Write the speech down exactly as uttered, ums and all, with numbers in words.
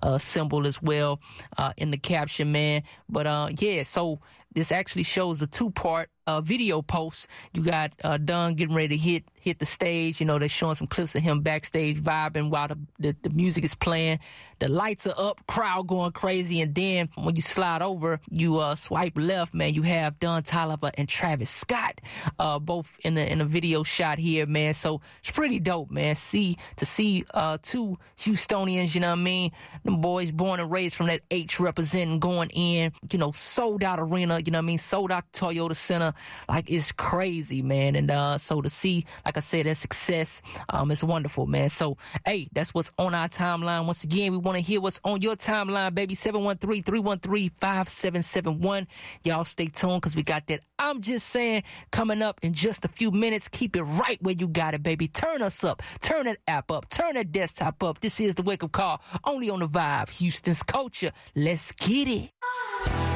uh, symbol as well uh, in the caption, man. But uh, yeah, so this actually shows a two-part uh, video post. You got uh, Dunn getting ready to hit hit the stage. You know, they're showing some clips of him backstage vibing while the, the, the music is playing. The lights are up, crowd going crazy. And then when you slide over, you uh, swipe left, man, you have Don Toliver and Travis Scott uh, both in the in a video shot here, man. So it's pretty dope, man. See to see uh, two Houstonians, you know what I mean? Them boys born and raised from that H representing, going in, you know, sold out arena, you know what I mean? Sold out Toyota Center. Like, it's crazy, man. And uh, so to see, like I said, that success, um, it's wonderful, man. So, hey, that's what's on our timeline. Once again, we want to hear what's on your timeline, baby. seven one three, three one three, five seven seven one. Y'all stay tuned, because we got that I'm Just Saying coming up in just a few minutes. Keep it right where you got it, baby. Turn us up. Turn that app up. Turn that desktop up. This is the Wake Up Call, only on The Vibe, Houston's culture. Let's get it.